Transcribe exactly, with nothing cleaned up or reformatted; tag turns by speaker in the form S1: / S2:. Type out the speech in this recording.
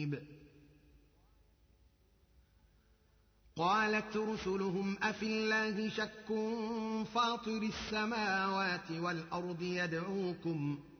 S1: قالت رسلهم أفي الله شك فاطر السماوات والأرض يدعوكم